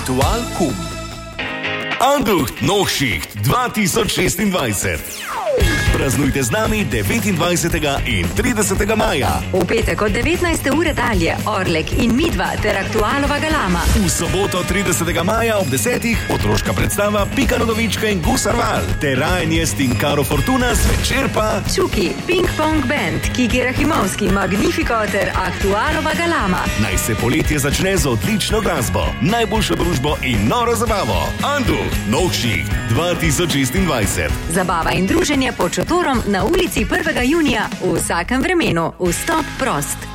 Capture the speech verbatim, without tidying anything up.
Ritual Kum. Anducht Nohšicht dva tisoč šestindvajset. Praznujte z nami devetindvajsetega in tridesetega maja. V petek od devetnajste ure dalje Orlek in Midva ter Aktualova galama. V soboto tridesetega maja ob desetih otroška predstava Pika Nogavička in Gusar Val ter Ryan Jest in Karo Fortuna, zvečer pa Čuki, Ping Pong Band, Kiki Rahimovski, Magnifico ter Aktualova galama. Naj se poletje začne z odlično glasbo, najboljšo družbo in noro zabavo. Anducht Nohšicht dva tisoč šestindvajset. Zabava in druženje pod šotorom na ulici prvega junija v vsakem vremenu. Vstop prost.